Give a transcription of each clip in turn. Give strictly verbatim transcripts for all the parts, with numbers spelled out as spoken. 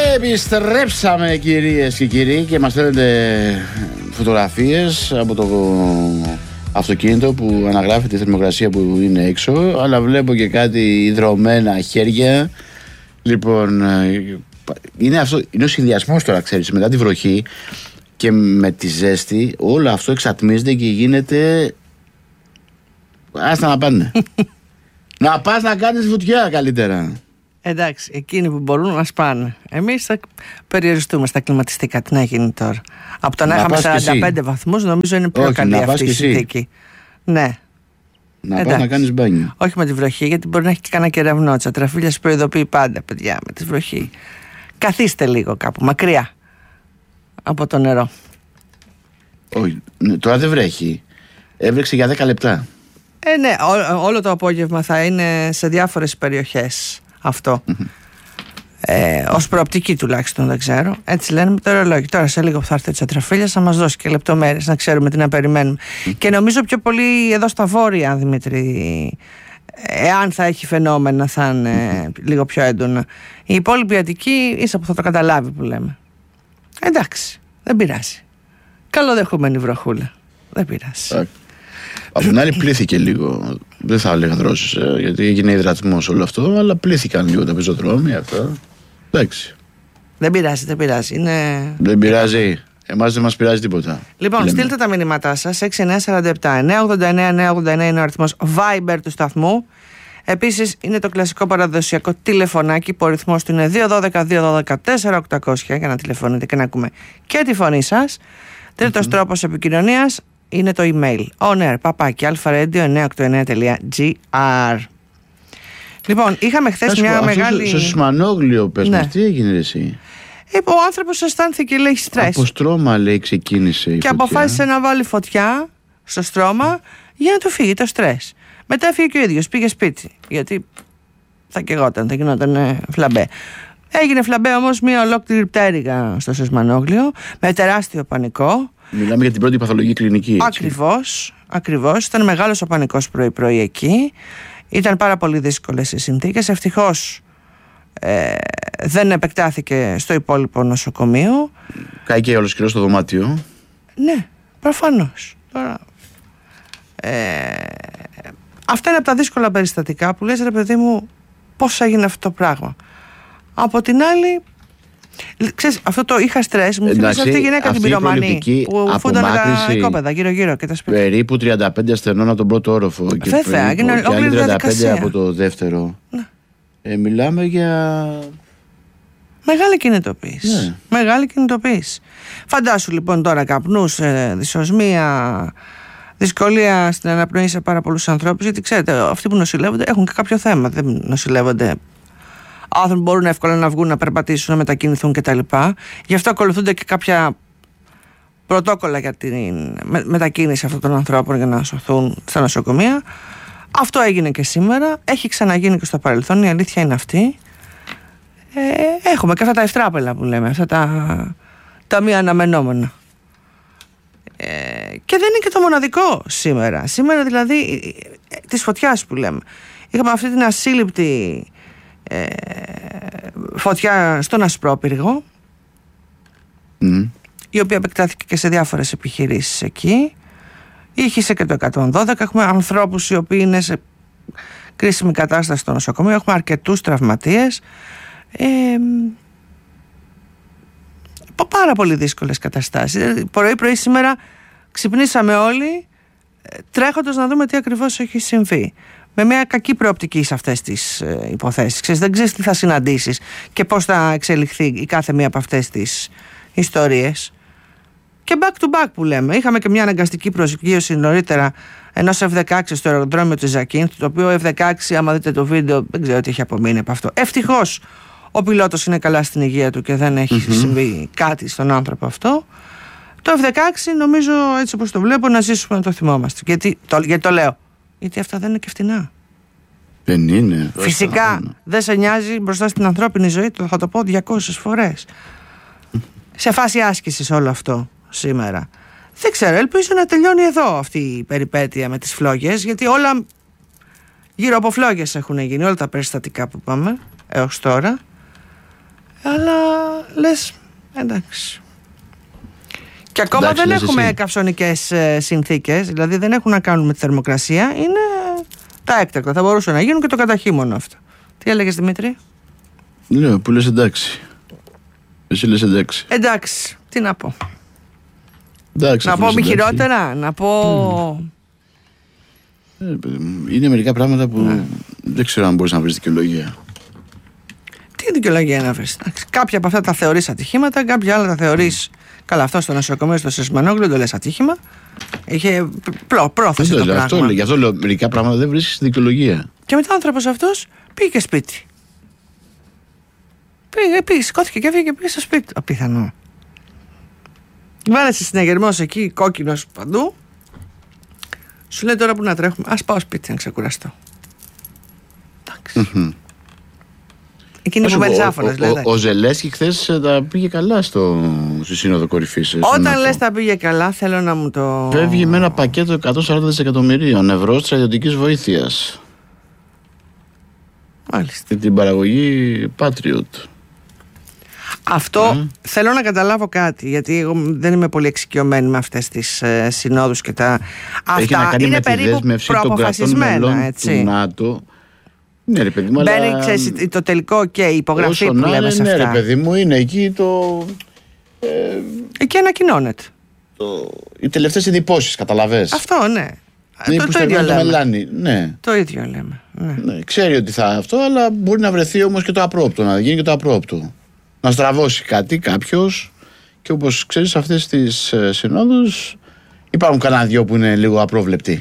Επιστρέψαμε κυρίες και κύριοι και μας στέλνετε φωτογραφίες από το αυτοκίνητο που αναγράφει τη θερμοκρασία που είναι έξω, αλλά βλέπω και κάτι ιδρωμένα χέρια. Λοιπόν, είναι, αυτό, είναι ο συνδυασμός τώρα, ξέρεις, μετά τη βροχή και με τη ζέστη όλο αυτό εξατμίζεται και γίνεται άστα να πάνε. Να πας να κάνεις βουτιά καλύτερα. Εντάξει, εκείνοι που μπορούν να σπάνε. Εμείς θα περιοριστούμε στα κλιματιστικά. Τι να γίνει τώρα? Από το να, να είχαμε σαράντα πέντε βαθμούς, νομίζω είναι πιο Όχι, καλή αυτή η συνθήκη. Ναι. Να πας να κάνεις μπάνιο. Όχι με τη βροχή, γιατί μπορεί να έχει και κανένα κεραυνό. Τσατραφίλιας προειδοποιεί πάντα, παιδιά, με τη βροχή. Καθίστε λίγο κάπου, μακριά από το νερό. Όχι, τώρα δεν βρέχει. Έβρεξε για δέκα λεπτά. Ε, ναι, ό, όλο το απόγευμα θα είναι σε διάφορες περιοχές αυτό. Mm-hmm. Ε, ως προοπτική τουλάχιστον, δεν ξέρω. Έτσι λένε με το ρολόι. Τώρα σε λίγο που θα έρθει ο Τσατραφίλιας θα μας δώσει και λεπτομέρειες να ξέρουμε τι να περιμένουμε. Mm-hmm. Και νομίζω πιο πολύ εδώ στα βόρεια, Δημήτρη, εάν θα έχει φαινόμενα, θα είναι mm-hmm. λίγο πιο έντονα. Η υπόλοιπη Αττική ίσα που θα το καταλάβει που λέμε. Εντάξει, δεν πειράζει. Καλοδεχούμενη βροχούλα. Δεν πειράζει. Mm-hmm. Από την άλλη πλήθηκε λίγο. Δεν θα έλεγα δρόσες, γιατί έγινε υδρατισμός όλο αυτό, αλλά πλήθηκαν λίγο τα πεζοδρόμια αυτά. Εντάξει. Δεν πειράζει, δεν πειράζει. Είναι... Δεν πειράζει. Εμάς δεν μας πειράζει τίποτα. Λοιπόν, λέμε. Στείλτε τα μηνύματά σας. έξι εννιά τέσσερα επτά εννιά ογδόντα εννιά εννιά ογδόντα εννιά είναι ο αριθμός Viber του σταθμού. Επίσης είναι το κλασικό παραδοσιακό τηλεφωνάκι που ο αριθμός του είναι δύο ένα δύο δύο ένα δύο τέσσερα οκτακόσια για να τηλεφωνείτε και να ακούμε και τη φωνή σας. Τρίτος mm-hmm. τρόπος επικοινωνίας είναι το email onair παπάκι αλφα-radio εννιακόσια ογδόντα εννιά τελεία τζι άρ. Λοιπόν, είχαμε χθες μια πω, μεγάλη... Στο Σισμανόγλιο πες ναι. μας, τι έγινε εσύ? Ε, ο άνθρωπος αισθάνθηκε, λέει, στρες. Από στρώμα, λέει, ξεκίνησε η και φωτιά. αποφάσισε να βάλει φωτιά στο στρώμα για να του φύγει το στρες. Μετά έφυγε και ο ίδιος, πήγε σπίτι, γιατί θα καιγόταν, θα γινόταν ε, φλαμπέ. Έγινε φλαμπέ όμως μια ολόκληρη πτέρυγα στο Σισμανόγλιο με τεράστιο πανικό. Μιλάμε για την πρώτη παθολογική κλινική. Ακριβώς, ακριβώς. Ήταν μεγάλος ο πανικός πρωί-πρωί εκεί. Ήταν πάρα πολύ δύσκολες οι συνθήκες. Ευτυχώς ε, δεν επεκτάθηκε στο υπόλοιπο νοσοκομείο. Κάηκε όλος καιρός στο δωμάτιο. Ναι, προφανώς. Τώρα, ε, αυτά είναι από τα δύσκολα περιστατικά που λες, ρε παιδί μου, πώς έγινε αυτό το πράγμα. Από την άλλη, ξέρεις, αυτό το είχα στρες, μου θυμίζει αυτή η γυναίκα την πυρομανή που φούντωνε τα οικόπεδα γύρω-γύρω και τα σπίτια. Περίπου τριάντα πέντε ασθενών από τον πρώτο όροφο. Βέβαια, και άλλοι τριάντα πέντε από το δεύτερο. Ναι. Ε, μιλάμε για... Μεγάλη κινητοποίηση. Ναι. Μεγάλη κινητοποίηση. Φαντάσου λοιπόν τώρα καπνούς, ε, δυσοσμία, δυσκολία στην αναπνοή σε πάρα πολλούς ανθρώπους, γιατί ξέρετε, αυτοί που νοσηλεύονται έχουν και κάποιο θέμα. Δεν νοσηλεύονται άνθρωποι, μπορούν εύκολα να βγουν, να περπατήσουν, να μετακινηθούν κτλ. Γι' αυτό ακολουθούνται και κάποια πρωτόκολλα για την μετακίνηση αυτών των ανθρώπων για να σωθούν στα νοσοκομεία. Αυτό έγινε και σήμερα. Έχει ξαναγίνει και στο παρελθόν. Η αλήθεια είναι αυτή. Ε, έχουμε και αυτά τα ευτράπελα που λέμε, αυτά τα, τα μη αναμενόμενα. Ε, και δεν είναι και το μοναδικό σήμερα. Σήμερα δηλαδή της φωτιάς που λέμε. Είχαμε αυτή την ασύλληπτη ε, φωτιά στον Ασπρόπυργο, mm. η οποία επεκτάθηκε και σε διάφορες επιχειρήσεις εκεί. Είχε και το εκατόν δώδεκα. Έχουμε ανθρώπους οι οποίοι είναι σε κρίσιμη κατάσταση στο νοσοκομείο. Έχουμε αρκετούς τραυματίες. Ε, πάρα πολύ δύσκολες καταστάσεις. Πρωί-πρωί σήμερα ξυπνήσαμε όλοι τρέχοντας να δούμε τι ακριβώς έχει συμβεί. Με μια κακή προοπτική σε αυτές τις ε, υποθέσεις. Ξέρεις, δεν ξέρεις τι θα συναντήσεις και πώς θα εξελιχθεί η κάθε μία από αυτές τις ιστορίες. Και back to back που λέμε. Είχαμε και μια αναγκαστική προσγείωση νωρίτερα ενός εφ δεκαέξι στο αεροδρόμιο της Ζακίνθ, το οποίο εφ δεκαέξι, άμα δείτε το βίντεο, δεν ξέρω τι έχει απομείνει από αυτό. Ευτυχώς ο πιλότος είναι καλά στην υγεία του και δεν έχει mm-hmm. συμβεί κάτι στον άνθρωπο αυτό. Το εφ δεκαέξι νομίζω, έτσι όπως το βλέπω, να ζήσουμε να το θυμόμαστε. Γιατί το, γιατί το λέω. Γιατί αυτά δεν είναι και φτηνά. Δεν είναι. Φυσικά δεν σε νοιάζει μπροστά στην ανθρώπινη ζωή, το θα το πω διακόσιες φορές. Σε φάση άσκησης όλο αυτό σήμερα. Δεν ξέρω, ελπίζω να τελειώνει εδώ αυτή η περιπέτεια με τις φλόγες, γιατί όλα γύρω από φλόγες έχουν γίνει, όλα τα περιστατικά που πάμε έως τώρα. Αλλά λες, εντάξει. Και ακόμα εντάξει, δεν έχουμε εσύ. καυσονικές ε, συνθήκες, δηλαδή δεν έχουν να κάνουν με τη θερμοκρασία, είναι τα έκτακτα. Θα μπορούσαν να γίνουν και το καταχείμωνο αυτό. Τι έλεγες, Δημήτρη? Λέω που λες εντάξει. Εσύ λες εντάξει. Εντάξει, τι να πω. Εντάξει, να πω μη εντάξει. χειρότερα, να πω. Mm. Ε, είναι μερικά πράγματα που mm. δεν ξέρω αν μπορείς να βρεις δικαιολογία. Τι δικαιολογία να βρεις? Κάποια από αυτά τα θεωρείς ατυχήματα, κάποια άλλα τα θεωρείς. Καλά, αυτό στο νοσοκομείο στο Σισμανόγλου δεν το λες ατύχημα. Είχε πλό, πρόθεση το, το πράγμα. Αυτό, γι' αυτό λέω μερικά πράγματα δεν βρίσκεις δικαιολογία. Και μετά ο άνθρωπος αυτός πήγε σπίτι. Πήγε, πήγε, σηκώθηκε και έφυγε και πήγε στο σπίτι. Απίθανο. Βάλεσε συναγερμός εκεί, κόκκινος παντού. Σου λέει τώρα που να τρέχουμε. Ας πάω σπίτι να ξεκουραστώ. Εντάξει. Mm-hmm. Εκείνη που μένεις άφωνος, δηλαδή. Ο, ο, ο Ζελένσκι χθες τα πήγε καλά στο, στη Σύνοδο Κορυφής. Όταν λες τα πήγε καλά, θέλω να μου το. Φεύγει με ένα πακέτο εκατόν σαράντα δισεκατομμυρίων ευρώ στρατιωτικής βοήθειας. Μάλιστα. Και την παραγωγή Patriot. Αυτό mm. θέλω να καταλάβω κάτι, γιατί εγώ δεν είμαι πολύ εξοικειωμένη με αυτές τις ε, συνόδους και τα. Έχει αυτά να κάνει είναι με περίπου τη δέσμευση των κρατών μελών του ΝΑΤΟ. Ναι, ρε παιδί μου, μπαίνει, αλλά... ξέρεις, το τελικό και η υπογραφή που να, λέμε σε ναι, αυτά. Ναι, ρε παιδί μου, είναι εκεί το. Ε, εκεί ανακοινώνεται. Το, οι τελευταίες εντυπώσεις, καταλαβες. Αυτό, ναι. Ναι, το, το ίδιο λέμε. Μελάνη, ναι. Το ίδιο λέμε. Ναι. Ναι, ξέρει ότι θα αυτό, αλλά μπορεί να βρεθεί όμως και το απρόπτο, να γίνει και το απρόπτο. Να στραβώσει κάτι κάποιος, και όπως ξέρεις, σε αυτές τις ε, συνόδους υπάρχουν κανένα δυο που είναι λίγο απρόβλεπτοι.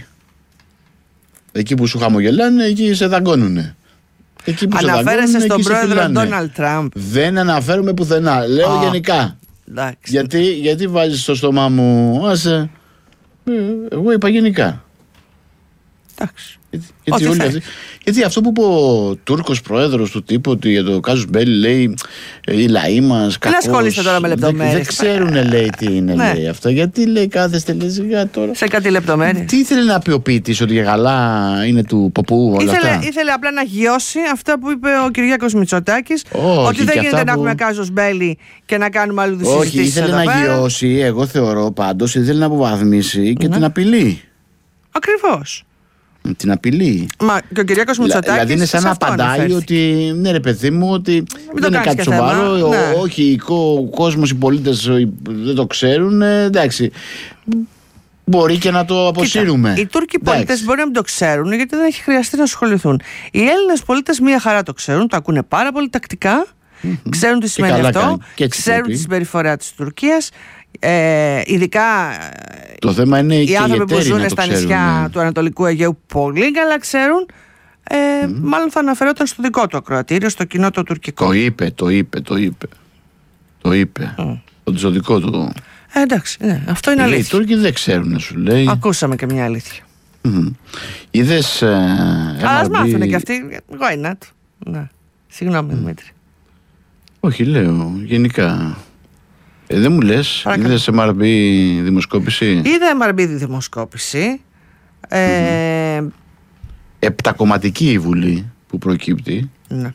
Εκεί που σου χαμογελάνε, εκεί σε δαγκώνουνε. Εκεί που αναφέρεσαι στον πρόεδρο Ντόναλντ Τραμπ. Δεν αναφέρομαι πουθενά. Λέω oh. γενικά. Γιατί, γιατί βάζεις στο στόμα μου, άσε. Εγώ είπα γενικά. Εντάξει. Γιατί, γιατί, αυτοί, γιατί αυτό που είπε ο Τούρκος πρόεδρος του τύπου ότι για το Κάζους Μπέλι λέει οι λαοί μας κακώς. Δεν ασχολείστε τώρα με λεπτομέρειες. Δεν, δεν ξέρουν λέει τι είναι ναι. λέει αυτό. Γιατί λέει κάθεστε λέει σιγά τώρα. Σε κάτι λεπτομέρειες. Τι ήθελε να πει ο ποιητής, ότι καλά είναι του ποπού όλα ήθελε, αυτά. Ήθελε απλά να γιώσει αυτά που είπε ο Κυριάκος Μητσοτάκης. Όχι, ότι δεν γίνεται που... να έχουμε Κάζους Μπέλι και να κάνουμε άλλου συζητήσεις. Όχι, ήθελε να πέρα. γιώσει, εγώ θεωρώ πάντως, ήθελε να αποβαθμίσει και ναι. την απειλή. Ακριβώς. Την απειλή. Μα και ο Κυριάκος Μητσοτάκης. Δηλαδή είναι σαν να απαντάει ότι ναι, ρε παιδί μου, ότι μην δεν είναι κάτι σοβαρό. Ο, ναι. Όχι, ο κόσμος, οι πολίτες δεν το ξέρουν. Εντάξει. Μπορεί και να το αποσύρουμε. Κοίτα, οι Τούρκοι πολίτες μπορεί να μην το ξέρουν, γιατί δεν έχει χρειαστεί να ασχοληθούν. Οι Έλληνες πολίτες μία χαρά το ξέρουν, το ακούνε πάρα πολύ τακτικά. Mm-hmm. Ξέρουν τι σημαίνει αυτό. Ξέρουν τη συμπεριφορά της Τουρκίας. Ε, ειδικά το θέμα είναι οι άνθρωποι που ζουν στα ξέρουν, νησιά ναι. του Ανατολικού Αιγαίου πολύ καλά ξέρουν. ε, mm. Μάλλον θα αναφερόταν στο δικό του ακροατήριο, στο κοινό το τουρκικό. Το είπε, το είπε, το είπε. Το είπε. Mm. Το δικό του. Ε, εντάξει, ναι, αυτό είναι αλήθεια. Οι Τούρκοι δεν ξέρουν, σου λέει. Ακούσαμε και μια αλήθεια. Mm. Είδες. Ε, Αλλά ας μάθουνε και αυτοί. Why not? Ναι. Συγγνώμη, mm. Δημήτρη. Όχι, λέω γενικά. Ε, δεν μου λες, είδες εμ αρ μπι δημοσκόπηση? Είδα εμ αρ μπι δημοσκόπηση. Ε... Mm-hmm. Επτακομματική η Βουλή που προκύπτει. Ναι.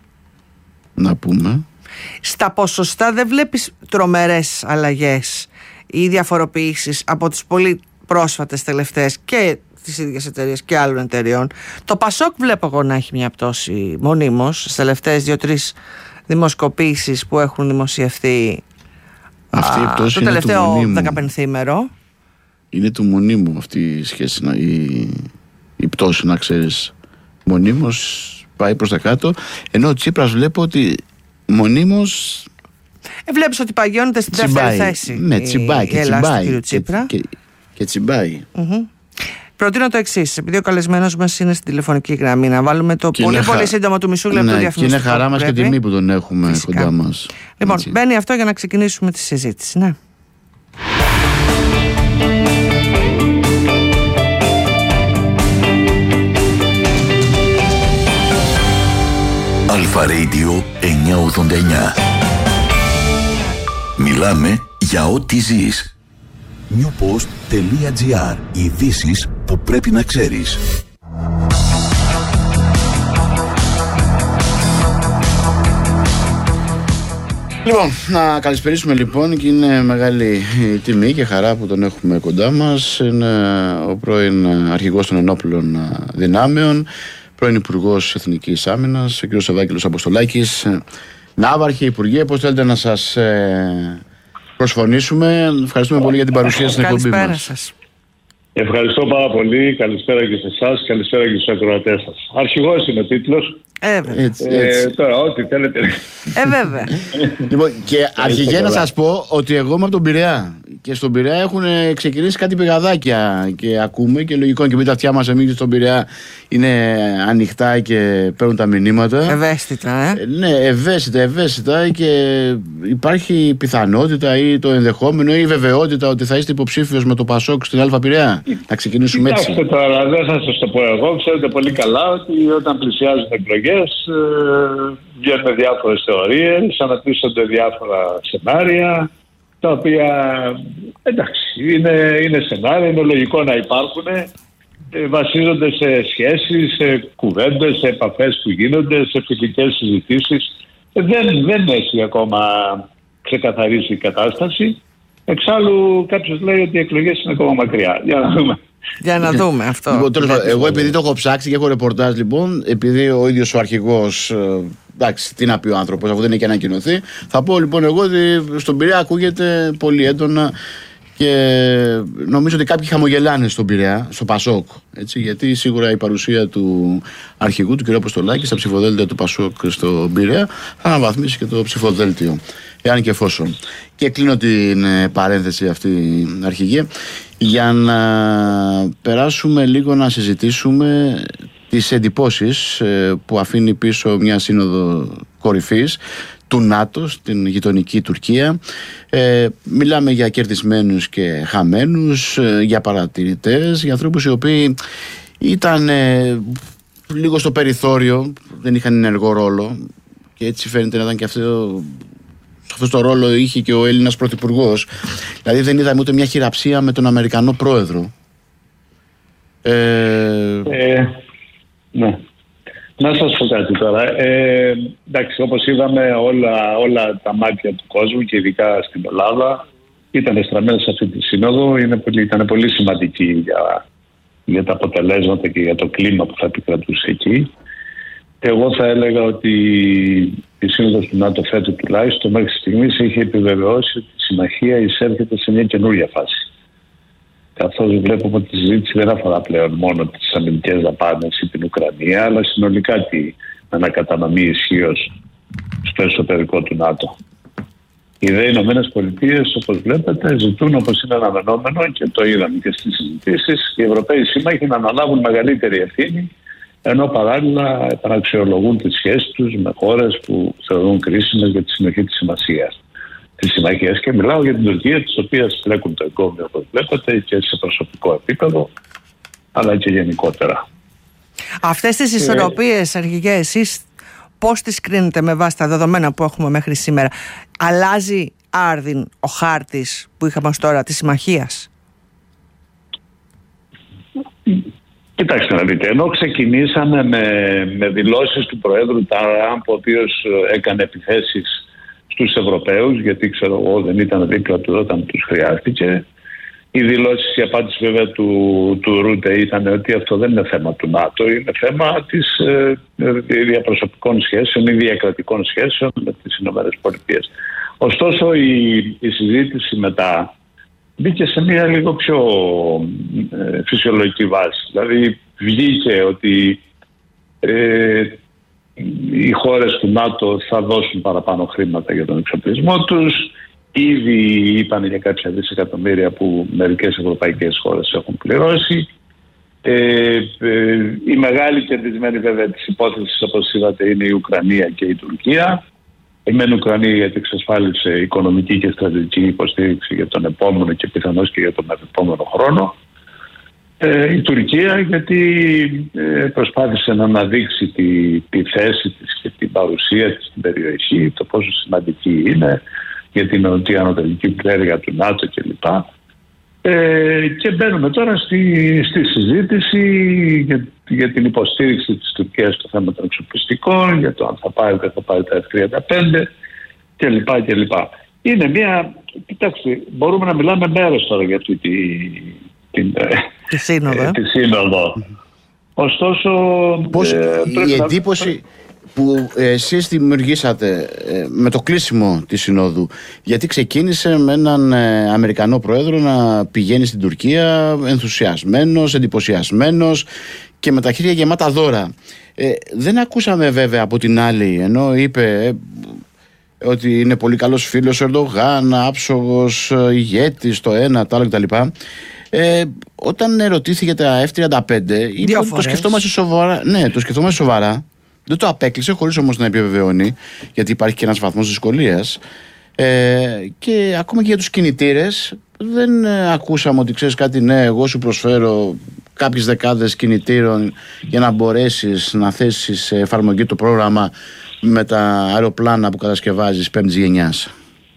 Να πούμε. Στα ποσοστά δεν βλέπεις τρομερές αλλαγές ή διαφοροποιήσεις από τις πολύ πρόσφατες τελευταίες και τις ίδιες εταιρείες και άλλων εταιρεών. Το Πασόκ βλέπω εγώ να έχει μια πτώση μονίμως στις τελευταίες δύο-τρεις δημοσκοπήσεις που έχουν δημοσιευθεί. Αυτή η πτώση το τελευταίο δεκαπενθήμερο. Είναι του μονίμου αυτή η σχέση, η, η πτώση, να ξέρεις. Μονίμως πάει προς τα κάτω, ενώ ο Τσίπρας βλέπω ότι μονίμως ε, βλέπεις ότι παγιώνεται στην δεύτερη θέση. Ναι, τσιμπάει και τσιμπάει και, και, και τσιμπάει. Mm-hmm. Προτείνω το εξής, επειδή ο καλεσμένος μας είναι στην τηλεφωνική γραμμή, να βάλουμε το και πολύ πολύ χα... σύντομο του μισού λεπτού ναι, διαφημιστικό. Και είναι χαρά μας και τιμή που τον έχουμε φυσικά κοντά μας. Λοιπόν, έτσι. Μπαίνει αυτό για να ξεκινήσουμε τη συζήτηση. Ναι. Αλφα Radio εννιακόσια ογδόντα εννιά. Μιλάμε για ό,τι ζεις. newpost.gr. Ειδήσεις που πρέπει να ξέρεις. Λοιπόν, να καλησπερίσουμε λοιπόν, και είναι μεγάλη τιμή και χαρά που τον έχουμε κοντά μας. Είναι ο πρώην αρχηγός των ενόπλων δυνάμεων, πρώην Υπουργός Εθνικής Άμυνας, ο κ. Ευάγγελος Αποστολάκης. Ναύαρχε, Υπουργέ, πώς θέλετε να σας προσφωνήσουμε? Ευχαριστούμε πολύ για την παρουσία στην εκπομπή μας. Καλησπέρα σας. Ευχαριστώ πάρα πολύ. Καλησπέρα και σε εσάς. Καλησπέρα και στους ακροατές σας. Αρχηγός είναι ο τίτλος. Ε, έτσι, έτσι. Ε, τώρα, ό,τι θέλετε. Ε, βέβαια. Λοιπόν, και αρχηγέ να σας πω ότι εγώ είμαι από τον Πειραιά. Και στον Πειραιά έχουν ξεκινήσει κάτι πηγαδάκια και ακούμε, και λογικό, και με τα αυτιά μας εμείς στον Πειραιά είναι ανοιχτά και παίρνουν τα μηνύματα. Ευαίσθητα, ε. ε ναι, ευαίσθητα, ευαίσθητα, και υπάρχει πιθανότητα ή το ενδεχόμενο ή η βεβαιότητα ότι θα είστε υποψήφιος με το Πασόκ στην Α Πειραιά. Να ξεκινήσουμε έτσι. Κοιτάξτε τώρα, δεν θα σας το πω εγώ. Ξέρετε πολύ καλά ότι όταν πλησιάζουν εκλογές ε, βγαίνουν διάφορες θεωρίες, αναπτύσσονται διάφορα σενάρια, τα οποία εντάξει, είναι, είναι σενάρια, είναι λογικό να υπάρχουν, ε, βασίζονται σε σχέσεις, σε κουβέντες, σε επαφές που γίνονται, σε φιλικές συζητήσεις. Ε, δεν, δεν έχει ακόμα ξεκαθαρίσει η κατάσταση. Εξάλλου κάποιος λέει ότι οι εκλογές είναι ακόμα μακριά. Για να δούμε. Για να δούμε αυτό. Λοιπόν, τέλος, εγώ επειδή το έχω ψάξει και έχω ρεπορτάζ, λοιπόν, επειδή ο ίδιος ο αρχηγός, εντάξει, τι να πει ο άνθρωπος, αφού δεν έχει ανακοινωθεί, θα πω λοιπόν εγώ ότι στον Πειραιά ακούγεται πολύ έντονα, και νομίζω ότι κάποιοι χαμογελάνε στον Πειραιά, στο Πασόκ. Έτσι, γιατί σίγουρα η παρουσία του αρχηγού, του κ. Αποστολάκη, στα ψηφοδέλτια του Πασόκ στον Πειραιά θα αναβαθμίσει και το ψηφοδέλτιο, εάν και εφόσον. Και κλείνω την παρένθεση αυτή, αρχηγέ, για να περάσουμε λίγο να συζητήσουμε τις εντυπώσεις που αφήνει πίσω μια σύνοδο κορυφής του ΝΑΤΟ στην γειτονική Τουρκία. Ε, μιλάμε για κερδισμένους και χαμένους, για παρατηρητές, για ανθρώπους οι οποίοι ήταν ε, λίγο στο περιθώριο, δεν είχαν ενεργό ρόλο, και έτσι φαίνεται να ήταν και αυτό. Αυτό το ρόλο είχε και ο Έλληνας πρωθυπουργός. Δηλαδή δεν είδαμε ούτε μια χειραψία με τον Αμερικανό πρόεδρο. Ε... Ε, ναι. Να σας πω κάτι τώρα. Ε, εντάξει, όπως είδαμε, όλα, όλα τα μάτια του κόσμου, και ειδικά στην Ελλάδα, ήταν στραμμένα σε αυτή τη σύνοδο. Είναι πολύ, ήταν πολύ σημαντική για, για τα αποτελέσματα και για το κλίμα που θα επικρατούσε εκεί. Εγώ θα έλεγα ότι η σύνοδος του ΝΑΤΟ φέτος τουλάχιστον μέχρι στιγμής έχει επιβεβαιώσει ότι η συμμαχία εισέρχεται σε μια καινούργια φάση. Καθώς βλέπουμε ότι η συζήτηση δεν αφορά πλέον μόνο τις αμυντικές δαπάνες ή την Ουκρανία, αλλά συνολικά την ανακατανομή ισχύως στο εσωτερικό του ΝΑΤΟ. Οι δε Ηνωμένες Πολιτείες, όπως βλέπετε, ζητούν, όπως είναι αναμενόμενο, και το είδαμε και στις συζητήσεις, οι Ευρωπαίοι σύμμαχοι να αναλάβουν μεγαλύτερη ευθύνη, ενώ παράλληλα επαναξιολογούν τις σχέσεις τους με χώρες που θεωρούν κρίσιμες για τη συνοχή της σημασίας της συμμαχίας. Και μιλάω για την Τουρκία, της οποίας τρέχουν το εγκόμιο, όπως βλέπετε, και σε προσωπικό επίπεδο, αλλά και γενικότερα. Αυτές τις ισορροπίες, αρχηγέ, εσείς πώς τις κρίνετε με βάση τα δεδομένα που έχουμε μέχρι σήμερα? Αλλάζει άρδιν ο χάρτης που είχαμε ως τώρα της συμμαχίας? Κοιτάξτε να δείτε, ενώ ξεκινήσαμε με, με δηλώσεις του Προέδρου Τραμπ, ο οποίος έκανε επιθέσεις στους Ευρωπαίους, γιατί ξέρω εγώ δεν ήταν δίπλα του όταν τους χρειάστηκε. Οι δηλώσεις, η απάντηση βέβαια του, του Ρούτε ήταν ότι αυτό δεν είναι θέμα του ΝΑΤΟ, είναι θέμα της ε, διαπροσωπικών σχέσεων ή διακρατικών σχέσεων με τις Ηνωμένες Πολιτείες. Ωστόσο η, η συζήτηση μετά μπήκε σε μια λίγο πιο ε, φυσιολογική βάση. Δηλαδή βγήκε ότι ε, οι χώρες του ΝΑΤΟ θα δώσουν παραπάνω χρήματα για τον εξοπλισμό τους. Ήδη είπαν για κάποια δισεκατομμύρια που μερικές ευρωπαϊκές χώρες έχουν πληρώσει. Ε, ε, η μεγάλη κερδισμένη βέβαια της υπόθεσης, όπως είδατε, είναι η Ουκρανία και η Τουρκία. Η μεν Ουκρανία γιατί εξασφάλισε οικονομική και στρατηγική υποστήριξη για τον επόμενο και πιθανώς και για τον επόμενο χρόνο. Ε, η Τουρκία γιατί ε, προσπάθησε να αναδείξει τη, τη θέση της και την παρουσία της στην περιοχή, το πόσο σημαντική είναι για την νοτιοανατολική πλέρια του ΝΑΤΟ κλπ. Ε, και μπαίνουμε τώρα στη, στη συζήτηση για, για την υποστήριξη της Τουρκίας στο θέμα των εξοπλιστικών, για το αν θα πάρει δεν θα πάρει τα εφ τριάντα πέντε. και λοιπά και λοιπά. Είναι μια, κοιτάξτε, μπορούμε να μιλάμε μέρες τώρα για αυτή τη, την, τη σύνοδο. Ε, τη σύνοδο. Ωστόσο, πώς, ε, η εντύπωση να... που εσείς δημιουργήσατε ε, με το κλείσιμο της Συνόδου, γιατί ξεκίνησε με έναν ε, Αμερικανό πρόεδρο να πηγαίνει στην Τουρκία ενθουσιασμένος, εντυπωσιασμένος και με τα χέρια γεμάτα δώρα. Ε, δεν ακούσαμε βέβαια από την άλλη, ενώ είπε ε, ότι είναι πολύ καλός φίλος ο Ερντογάν, άψογος ηγέτης, το ένα, το άλλο κτλ. Ε, όταν ερωτήθηκε τα εφ τριάντα πέντε, είπε ότι το σκεφτόμαστε σοβαρά. Ναι, το σκεφτόμαστε σοβαρά. Δεν το απέκλεισε, χωρίς όμως να επιβεβαιώνει, γιατί υπάρχει και ένας βαθμός δυσκολίας. Ε, και ακόμα και για τους κινητήρες, δεν ε, ακούσαμε ότι ξέρεις κάτι, ναι, εγώ σου προσφέρω κάποιες δεκάδες κινητήρων για να μπορέσεις να θέσεις σε εφαρμογή το πρόγραμμα με τα αεροπλάνα που κατασκευάζεις πέμπτης γενιάς.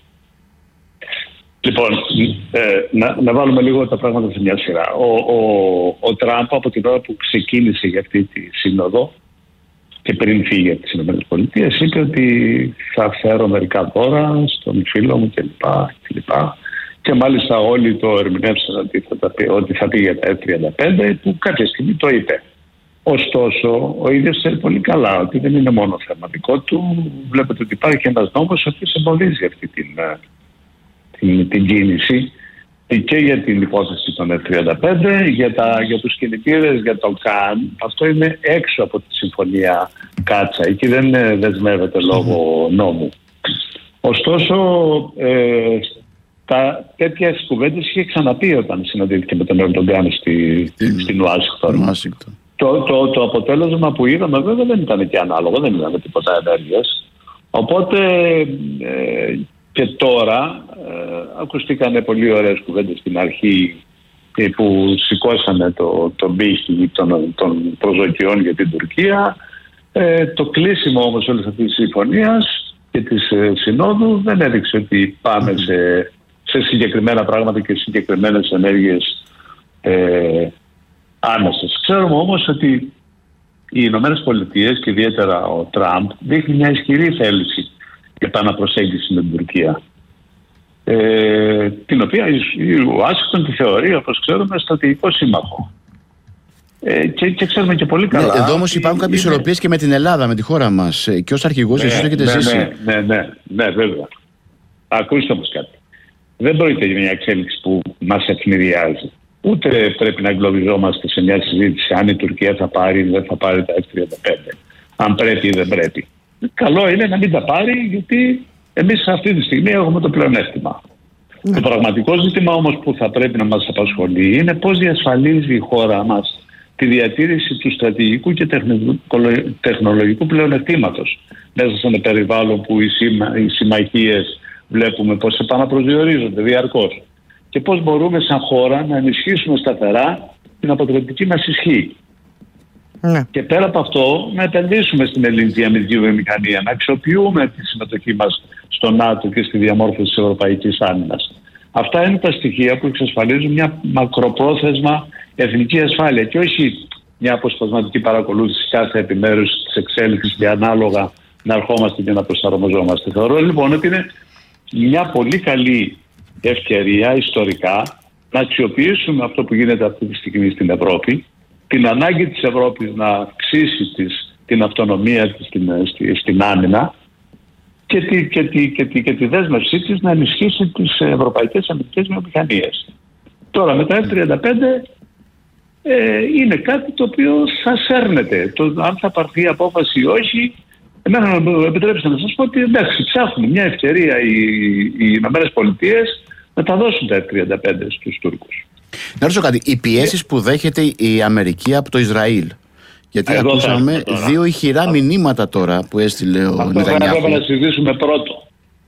Λοιπόν, ε, να, να βάλουμε λίγο τα πράγματα σε μια σειρά. Ο, ο, ο Τραμπ από την ώρα που ξεκίνησε για αυτή τη σύνοδο και πριν φύγει από τις ΗΠΑ είπε ότι θα φέρω μερικά δώρα στον φίλο μου κλπ. Και, και μάλιστα όλοι το ερμηνεύσαν ότι θα, πει, ότι θα πει για τα εφ τριάντα πέντε που κάποια στιγμή το είπε. Ωστόσο, ο ίδιος ξέρει πολύ καλά ότι δεν είναι μόνο θέμα δικό του. Βλέπετε ότι υπάρχει ένας νόμος ο οποίος εμποδίζει αυτή την, την, την κίνηση και για την υπόθεση των εφ τριάντα πέντε, για, τα, για τους κινητήρες, για το ΚΑΝ. Αυτό είναι έξω από τη συμφωνία Κάτσα. Εκεί δεν δεσμεύεται λόγω νόμου. Ωστόσο, ε, τα τέτοια κουβέντες είχε ξαναπεί όταν συναντήθηκε με τον Ερντογκάν στη, στην Ουάσιγκτον. Το, το, το αποτέλεσμα που είδαμε βέβαια δεν ήταν και ανάλογο, δεν είδαμε τίποτα ενέργειας. Οπότε ε, και τώρα ε, ακουστήκαν πολύ ωραίες κουβέντες στην αρχή ε, που σηκώσανε το, το μπίχι των, των προσδοκιών για την Τουρκία. Ε, το κλείσιμο όμως όλης αυτής της συμφωνίας και της ε, συνόδου δεν έδειξε ότι πάμε σε, σε συγκεκριμένα πράγματα και συγκεκριμένες ενέργειες ε, άμεσες. Ξέρουμε όμως ότι οι Ηνωμένες Πολιτείες και ιδιαίτερα ο Τραμπ δείχνει μια ισχυρή θέληση για επαναπροσέγγιση με την Τουρκία. Ε, την οποία η Ουάσιγκτον τη θεωρεί, όπως ξέρουμε, στρατηγικό σύμμαχο. Ε, και, και ξέρουμε και πολύ καλά. Ναι, εδώ όμως υπάρχουν κάποιες είναι... ισορροπίες και με την Ελλάδα, με τη χώρα μας. Και ως αρχηγός, ναι, εσείς έχετε ναι, ζήσει. Ναι, ναι, ναι, ναι, βέβαια. Ακούστε όμως κάτι. Δεν πρόκειται για μια εξέλιξη που μας ευνηδιάζει. Ούτε πρέπει να εγκλωβιζόμαστε σε μια συζήτηση αν η Τουρκία θα πάρει ή δεν θα πάρει τα εφ τριάντα πέντε. Αν πρέπει ή δεν πρέπει. Καλό είναι να μην τα πάρει, γιατί εμείς αυτή τη στιγμή έχουμε το πλεονέκτημα. Mm. Το πραγματικό ζήτημα όμως που θα πρέπει να μας απασχολεί είναι πώς διασφαλίζει η χώρα μας τη διατήρηση του στρατηγικού και τεχνολογικού πλεονεκτήματος μέσα σε ένα περιβάλλον που οι, συμα, οι συμμαχίες βλέπουμε πώς επαναπροσδιορίζονται διαρκώς. Και πώς μπορούμε σαν χώρα να ενισχύσουμε σταθερά την αποτρεπτική μας ισχύ. Ναι. Και πέρα από αυτό να επενδύσουμε στην ελληνική αμυντική βιομηχανία, να αξιοποιούμε τη συμμετοχή μας στο ΝΑΤΟ και στη διαμόρφωση της ευρωπαϊκής άμυνας. Αυτά είναι τα στοιχεία που εξασφαλίζουν μια μακροπρόθεσμα εθνική ασφάλεια και όχι μια αποσπασματική παρακολούθηση κάθε επιμέρους της εξέλιξης και ανάλογα να ερχόμαστε και να προσαρμοζόμαστε. Θεωρώ λοιπόν ότι είναι μια πολύ καλή ευκαιρία ιστορικά να αξιοποιήσουμε αυτό που γίνεται αυτή τη στιγμή στην Ευρώπη, την ανάγκη της Ευρώπης να αυξήσει της, την αυτονομία της στην, στη, στην άμυνα και τη, και, τη, και, τη, και τη δέσμευσή της να ενισχύσει τις ευρωπαϊκές αμυντικές βιομηχανίες. Τώρα με τα εφ τριάντα πέντε ε, είναι κάτι το οποίο θα σέρνεται. Το, αν θα πάρθει η απόφαση ή όχι, εμένα μου επιτρέψτε να σας πω ότι εντάξει, ψάχνουν μια ευκαιρία οι, οι Ηνωμένες Πολιτείες να τα δώσουν τα εφ τριάντα πέντε στους Τούρκους. Να ρωτήσω κάτι, οι πιέσεις που δέχεται η Αμερική από το Ισραήλ, γιατί εδώ ακούσαμε δύο ηχηρά μηνύματα τώρα που έστειλε ο Νετανιάχου. Αυτό θα έπρεπε να συζητήσουμε πρώτο.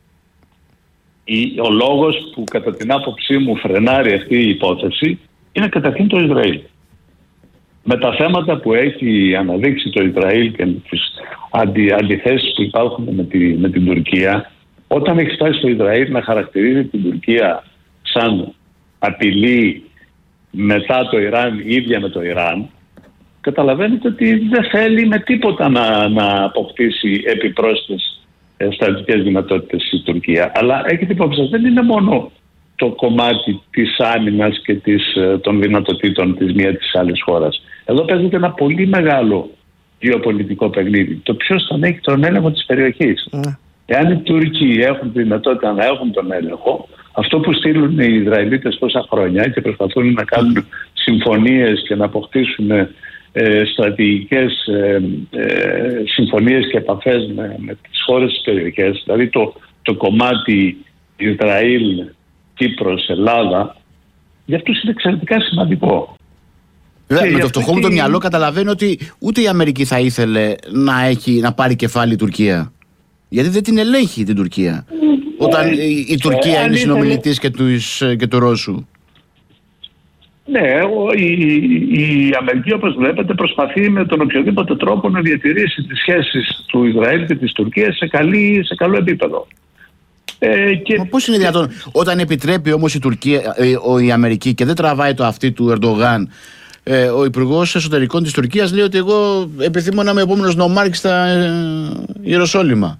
Ο λόγος που κατά την άποψή μου φρενάρει αυτή η υπόθεση είναι καταρχήν το Ισραήλ. Με τα θέματα που έχει αναδείξει το Ισραήλ και τις αντι, αντιθέσεις που υπάρχουν με, τη, με την Τουρκία, όταν έχει φτάσει το Ισραήλ να χαρακτηρίζει την Τουρκία σαν απειλή μετά το Ιράν, ίδια με το Ιράν, καταλαβαίνετε ότι δεν θέλει με τίποτα να, να αποκτήσει επιπρόσθετες στρατιωτικές δυνατότητες η Τουρκία. Αλλά έχετε υπόψη σας, δεν είναι μόνο το κομμάτι της άμυνας και της, των δυνατοτήτων της μία της άλλης χώρας. Εδώ παίζεται ένα πολύ μεγάλο γεωπολιτικό παιχνίδι. Το ποιος τον έχει τον έλεγχο της περιοχής. Mm. Εάν οι Τούρκοι έχουν τη δυνατότητα να έχουν τον έλεγχο, αυτό που στείλουν οι Ισραηλίτες τόσα χρόνια και προσπαθούν να κάνουν συμφωνίες και να αποκτήσουν ε, στρατηγικές ε, ε, συμφωνίες και επαφές με, με τις χώρες της περιοχής, δηλαδή το, το κομμάτι Ισραήλ, Κύπρος, Ελλάδα, για αυτούς είναι εξαιρετικά σημαντικό. Βέβαια, με το φτωχό μου το μυαλό καταλαβαίνω ότι ούτε η Αμερική θα ήθελε να, έχει, να πάρει κεφάλι η Τουρκία. Γιατί δεν την ελέγχει την Τουρκία. Mm. Όταν ε, η, η Τουρκία ε, είναι συνομιλητής και του, και του Ρώσου. Ναι, η, η Αμερική, όπως βλέπετε, προσπαθεί με τον οποιοδήποτε τρόπο να διατηρήσει τις σχέσεις του Ισραήλ και της Τουρκίας σε, καλή, σε καλό επίπεδο. Ε, και... Μα πώς είναι δυνατόν, όταν επιτρέπει όμως η, Τουρκία, ε, ο, η Αμερική και δεν τραβάει το αυτί του Ερντογάν, ε, ο Υπουργός Εσωτερικών της Τουρκίας λέει ότι εγώ επιθυμώ να είμαι επόμενος νομάρχης στα ε, Ιεροσόλυμα.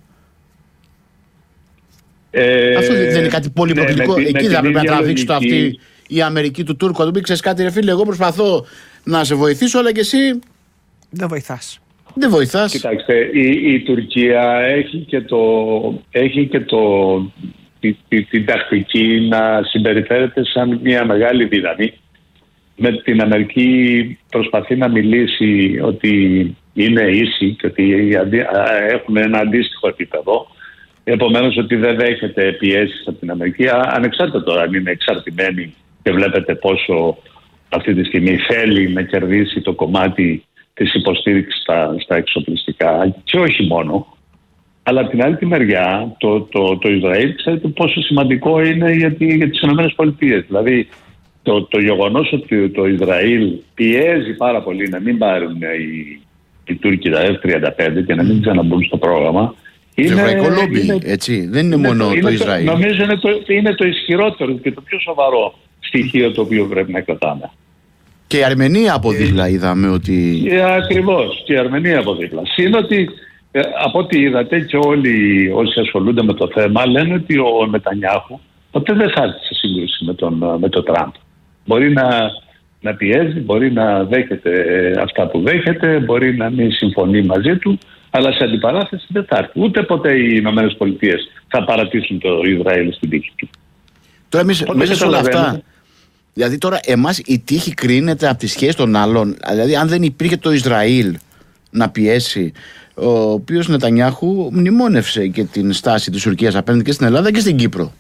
Ε, Αυτό δεν είναι κάτι πολύ ναι, προκλητικό. Εκεί δεν πρέπει να τραβήξει το αυτί η Αμερική του Τούρκου. Να του πει: ξέρεις κάτι, ρε φίλε, εγώ προσπαθώ να σε βοηθήσω, αλλά και εσύ δεν βοηθάς. Δεν βοηθάς. Κοιτάξτε, η, η Τουρκία έχει και, το, έχει και το, τη, τη, την τακτική να συμπεριφέρεται σαν μια μεγάλη δύναμη. Με την Αμερική προσπαθεί να μιλήσει ότι είναι ίση και ότι έχουν ένα αντίστοιχο επίπεδο. Επομένως ότι δεν δέχεται πιέσεις από την Αμερική, ανεξάρτητα τώρα αν είναι εξαρτημένη και βλέπετε πόσο αυτή τη στιγμή θέλει να κερδίσει το κομμάτι της υποστήριξης στα, στα εξοπλιστικά και όχι μόνο. Αλλά από την άλλη τη μεριά το, το, το Ισραήλ ξέρετε πόσο σημαντικό είναι για, τη, για τις ΗΠΑ. Δηλαδή το, το γεγονός ότι το Ισραήλ πιέζει πάρα πολύ να μην πάρουν οι, οι Τούρκοι τα εφ τριάντα πέντε και να μην ξαναμπούν στο πρόγραμμα. Είναι ευρωπαϊκό λόμπι, είναι, έτσι. Δεν είναι, είναι μόνο το, το είναι Ισραήλ. Το, νομίζω είναι το, είναι το ισχυρότερο και το πιο σοβαρό στοιχείο το οποίο πρέπει να κρατάμε. Και η Αρμενία από δίπλα είδαμε ότι... Ακριβώς, και η Αρμενία από δίπλα. Είναι ότι ε, από ό,τι είδατε και όλοι όσοι ασχολούνται με το θέμα λένε ότι ο Νετανιάχου ποτέ δεν θα έρθει σε σύγκριση με τον, με τον Τραμπ. Μπορεί να, να πιέζει, μπορεί να δέχεται αυτά που δέχεται, μπορεί να μην συμφωνεί μαζί του, αλλά σε αντιπαράθεση δεν θα έρθει. Ούτε ποτέ οι Ηνωμένες Πολιτείες θα παρατήσουν το Ισραήλ στην τύχη του. Τώρα εμείς μέσα σε όλα αυτά, δηλαδή τώρα εμάς η τύχη κρίνεται από τις σχέσεις των άλλων. Δηλαδή αν δεν υπήρχε το Ισραήλ να πιέσει, ο οποίος Νετανιάχου μνημόνευσε και την στάση της Τουρκίας απέναντι και στην Ελλάδα και στην Κύπρο.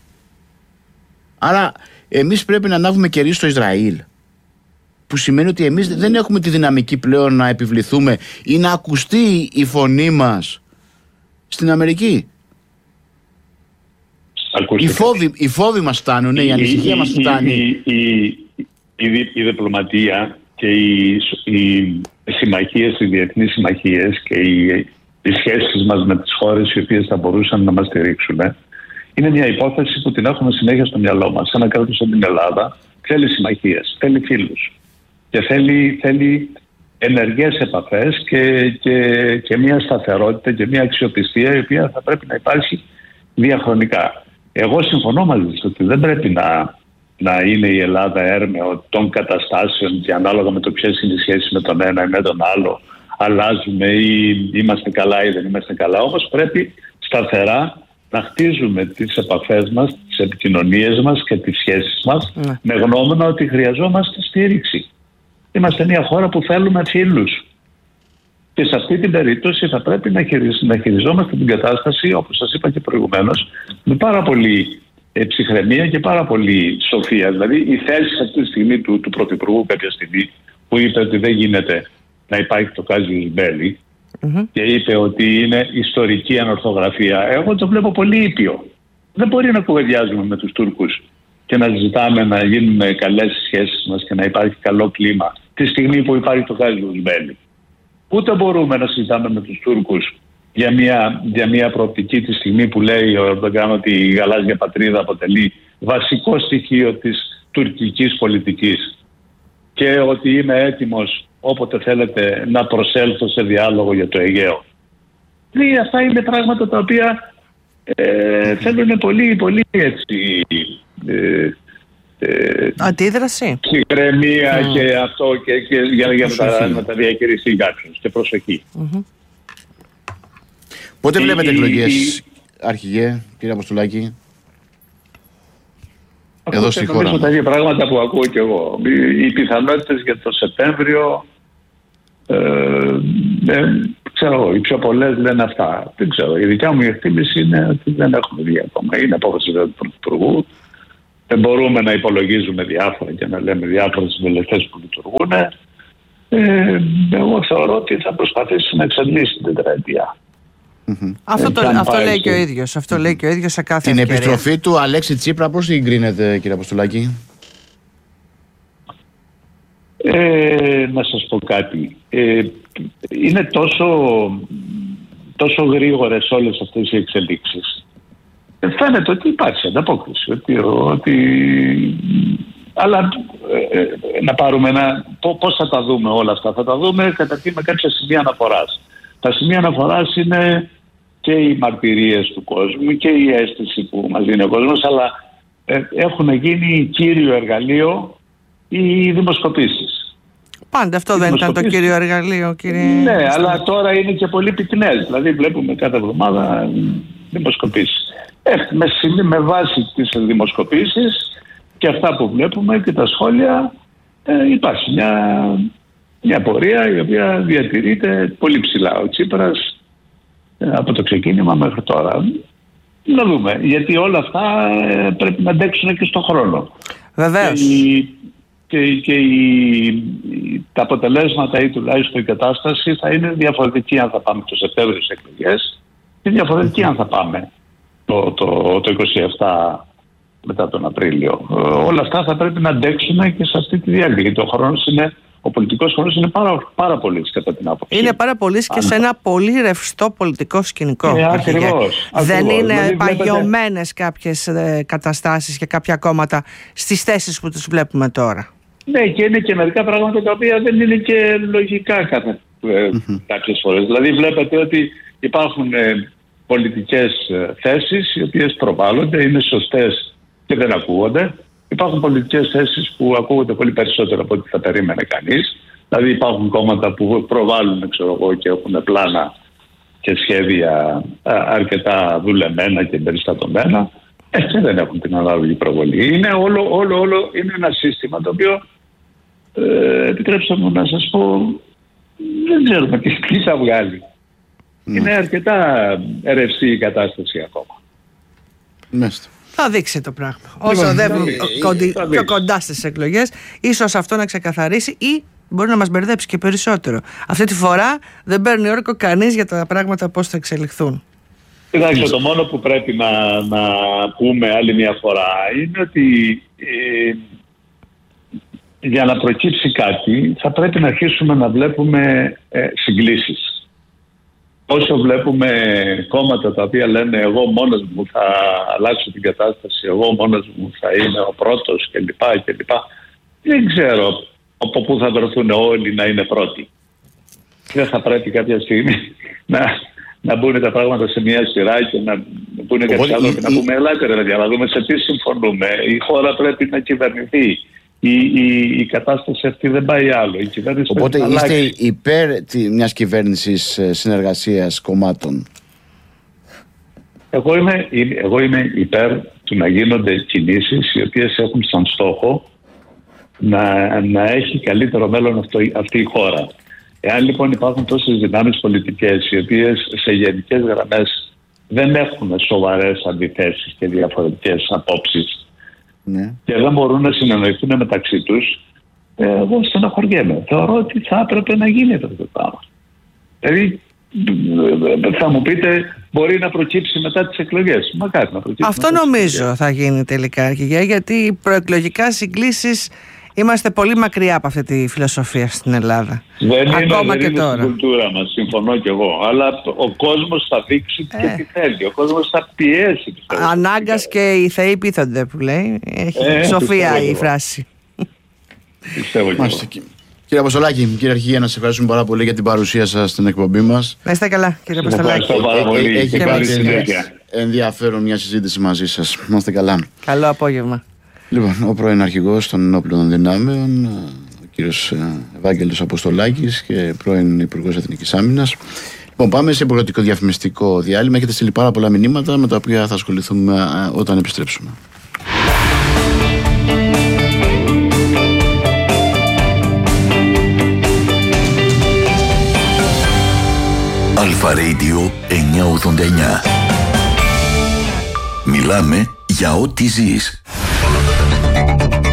Άρα εμείς πρέπει να ανάβουμε κερί στο Ισραήλ. Που σημαίνει ότι εμείς δεν έχουμε τη δυναμική πλέον να επιβληθούμε ή να ακουστεί η φωνή μας στην Αμερική. Οι φόβοι, οι φόβοι μας φτάνουν, η, η ανησυχία η, μας φτάνει. Η, η, η, η, η διπλωματία και οι, οι συμμαχίες, οι διεθνείς συμμαχίες και οι, οι σχέσεις μας με τις χώρες οι οποίες θα μπορούσαν να μας στηρίξουν είναι μια υπόθεση που την έχουμε συνέχεια στο μυαλό μας. Ένα κράτος σαν την Ελλάδα θέλει συμμαχίες, θέλει φίλους. Και θέλει, θέλει ενεργές επαφές και, και, και μια σταθερότητα και μια αξιοπιστία η οποία θα πρέπει να υπάρχει διαχρονικά. Εγώ συμφωνώ μαζί σας ότι δεν πρέπει να, να είναι η Ελλάδα έρμεο των καταστάσεων και ανάλογα με το ποιες είναι οι σχέσεις με τον ένα ή με τον άλλο αλλάζουμε ή είμαστε καλά ή δεν είμαστε καλά. Όμως πρέπει σταθερά να χτίζουμε τις επαφές μας, τις επικοινωνίες μας και τις σχέσεις μας mm. με γνώμονα ότι χρειαζόμαστε στήριξη. Είμαστε μια χώρα που θέλουμε φίλους. Και σε αυτή την περίπτωση θα πρέπει να, χειριζ, να χειριζόμαστε την κατάσταση, όπως σας είπα και προηγουμένως, με πάρα πολύ ε, ψυχραιμία και πάρα πολύ σοφία. Δηλαδή η θέση αυτή τη στιγμή του, του Πρωθυπουργού κάποια στιγμή που είπε ότι δεν γίνεται να υπάρχει το Κάζιους Μπέλι mm-hmm. και είπε ότι είναι ιστορική ανορθογραφία. Εγώ το βλέπω πολύ ήπιο. Δεν μπορεί να κουβεντιάζουμε με τους Τούρκους και να ζητάμε να γίνουν καλές σχέσεις μας και να υπάρχει καλό κλίμα τη στιγμή που υπάρχει το Κάζιους Μπέλι. Ούτε μπορούμε να συζητάμε με τους Τούρκους για μια, για μια προοπτική τη στιγμή που λέει ο Ερντογκάν ότι η γαλάζια πατρίδα αποτελεί βασικό στοιχείο της τουρκικής πολιτικής και ότι είμαι έτοιμος όποτε θέλετε να προσέλθω σε διάλογο για το Αιγαίο. Δηλαδή αυτά είναι πράγματα τα οποία Ε, θέλουν πολύ, πολύ έτσι... Ε, ε, αντίδραση. Ψυχραιμία mm. και αυτό και, και για, για να, τα, να τα διαχειριστεί κάποιος και προσοχή. Mm-hmm. Πότε η, βλέπετε εκλογές, η, Αρχηγέ, κύριε Αποστολάκη? Εδώ στη χώρα. Τα ίδια πράγματα που ακούω και εγώ. Οι, οι πιθανότητες για το Σεπτέμβριο, ε, ε, ξέρω εγώ, οι πιο πολλές λένε αυτά. Δεν ξέρω. Η δικιά μου εκτίμηση είναι ότι δεν έχουμε δει ακόμα. Είναι απόφαση του Πρωθυπουργού. Δεν μπορούμε να υπολογίζουμε διάφορα και να λέμε διάφορες συντελεστές που λειτουργούν. Ε, εγώ θεωρώ ότι θα προσπαθήσει να εξαντλήσει την τετραετία. Mm-hmm. Αυτό, το, αυτό λέει και ο ίδιος. Αυτό λέει και ο ίδιος σε κάθε την ευκαιρία. Την επιστροφή του Αλέξη Τσίπρα πώς την κρίνετε, κύριε Αποστολάκη? Ε, να σας πω κάτι. Ε, είναι τόσο, τόσο γρήγορες όλες αυτές οι εξελίξεις. Ε, φαίνεται ότι υπάρχει ανταπόκριση. Ότι, ότι, αλλά ε, ε, να πάρουμε ένα... Πώς θα τα δούμε όλα αυτά? Θα τα δούμε καταρχήν με κάποια σημεία αναφοράς. Τα σημεία αναφοράς είναι και οι μαρτυρίες του κόσμου και η αίσθηση που μας δίνει ο κόσμος, αλλά ε, έχουν γίνει κύριο εργαλείο οι δημοσκοπήσεις. Πάντα αυτό δεν ήταν το κύριο εργαλείο, κύριε? Ναι, αλλά τώρα είναι και πολύ πυκνές. Δηλαδή βλέπουμε κάθε εβδομάδα δημοσκοπήσεις. Ε, με, με βάση τις δημοσκοπήσεις και αυτά που βλέπουμε και τα σχόλια ε, υπάρχει μια... Μια πορεία η οποία διατηρείται πολύ ψηλά. Ο Τσίπρας από το ξεκίνημα μέχρι τώρα. Να δούμε. Γιατί όλα αυτά πρέπει να αντέξουν και στον χρόνο. Βεβαίως. Και, και, και η, τα αποτελέσματα ή τουλάχιστον η κατάσταση θα είναι διαφορετική αν θα πάμε το Σεπτέμβριο στις εκλογές και διαφορετική αν θα πάμε το, το, το είκοσι επτά μετά τον Απρίλιο. Όλα αυτά θα πρέπει να αντέξουν και σε αυτή τη διάρκεια. Γιατί ο χρόνος είναι... Ο πολιτικός χρόνος είναι πάρα, πάρα πολύς κατά την άποψη. Είναι πάρα πολύς και σε ένα πολύ ρευστό πολιτικό σκηνικό. Ε, ακριβώς, Δεν ακριβώς. είναι δηλαδή, παγιωμένες βλέπετε... κάποιες ε, καταστάσεις και κάποια κόμματα στις θέσεις που τους βλέπουμε τώρα. Ναι, και είναι και μερικά πράγματα τα οποία δεν είναι και λογικά κάθε, ε, mm-hmm. κάποιες φορές. Δηλαδή βλέπετε ότι υπάρχουν ε, πολιτικές ε, θέσεις οι οποίες προβάλλονται, είναι σωστές και δεν ακούγονται. Υπάρχουν πολιτικές θέσεις που ακούγονται πολύ περισσότερο από ό,τι θα περίμενε κανείς. Δηλαδή υπάρχουν κόμματα που προβάλλουν, ξέρω εγώ, και έχουν πλάνα και σχέδια αρκετά δουλεμένα και περιστατωμένα ε, και δεν έχουν την ανάλογη προβολή. Είναι όλο, όλο, όλο είναι ένα σύστημα το οποίο ε, επιτρέψτε μου να σας πω δεν ξέρουμε τι θα βγάλει. Mm. Είναι αρκετά ρευστή η κατάσταση ακόμα. Μάλιστα. Θα δείξει το πράγμα. Όσο οδεύουν πιο κοντά στις εκλογές, ίσως αυτό να ξεκαθαρίσει ή μπορεί να μας μπερδέψει και περισσότερο. Αυτή τη φορά δεν παίρνει όρκο κανείς για τα πράγματα πώς θα εξελιχθούν. Κοιτάξτε, το μόνο που πρέπει να, να πούμε άλλη μια φορά είναι ότι ε, για να προκύψει κάτι θα πρέπει να αρχίσουμε να βλέπουμε ε, συγκλήσεις. Όσο βλέπουμε κόμματα τα οποία λένε εγώ μόνος μου θα αλλάξω την κατάσταση, εγώ μόνος μου θα είμαι ο πρώτος κλπ. κλπ. Δεν ξέρω από πού θα βρεθούν όλοι να είναι πρώτοι. Δεν θα πρέπει κάποια στιγμή να, να μπουν τα πράγματα σε μια σειρά και να μπουν κάποιοι άνθρωποι να πούμε ελάτε ρε παιδιά, να δούμε σε τι συμφωνούμε. Η χώρα πρέπει να κυβερνηθεί. Η, η, η κατάσταση αυτή δεν πάει άλλο. Η κυβέρνηση Οπότε πρέπει είστε να αλλάξει. υπέρ μιας κυβέρνησης συνεργασίας κομμάτων? Εγώ είμαι, εγώ είμαι υπέρ του να γίνονται κινήσεις οι οποίες έχουν σαν στόχο να, να έχει καλύτερο μέλλον αυτό, αυτή η χώρα. Εάν λοιπόν υπάρχουν τόσες δυνάμεις πολιτικές οι οποίες σε γενικές γραμμές δεν έχουν σοβαρές αντιθέσεις και διαφορετικές απόψεις, ναι, και δεν μπορούν να συνεννοηθούν μεταξύ τους, εγώ στεναχωριέμαι. Θεωρώ ότι θα έπρεπε να γίνει αυτό το πράγμα. Δηλαδή θα μου πείτε μπορεί να προκύψει μετά τις εκλογές. Μακάρι να προκύψει. Αυτό νομίζω θα γίνει τελικά, Αρχηγέ, γιατί οι προεκλογικά συγκλήσεις είμαστε πολύ μακριά από αυτή τη φιλοσοφία στην Ελλάδα. Δεν Ακόμα είναι, και δεν τώρα. Είναι στην κουλτούρα μας, συμφωνώ κι εγώ. Αλλά ο κόσμος θα δείξει ε. και τι θέλει. Ο κόσμος θα πιέσει. Ανάγκας και οι θεοί πείθονται που λέει. Έχει ε, σοφία η φράση. Πιστεύω κι εγώ. Κύριε Αποστολάκη, κύριε Αρχηγέ, να σας ευχαριστούμε πάρα πολύ για την παρουσία σας στην εκπομπή μας. Να είστε καλά, κύριε Αποστολάκη. Ευχαριστώ πάρα πολύ. Έχει ενδιαφέρον μια συζήτηση μαζί σας. Να είστε καλά. Καλό απόγευμα. Λοιπόν, ο πρώην αρχηγός των ενόπλων δυνάμεων, ο κύριος Ευάγγελος Αποστολάκης, και πρώην Υπουργός Εθνικής Άμυνας. Λοιπόν, πάμε σε υπουργοτικό διαφημιστικό διάλειμμα. Έχετε στείλει πάρα πολλά μηνύματα με τα οποία θα ασχοληθούμε όταν επιστρέψουμε. Αλφα Radio εννιακόσια ογδόντα εννιά. Μιλάμε για ό,τι ζεις.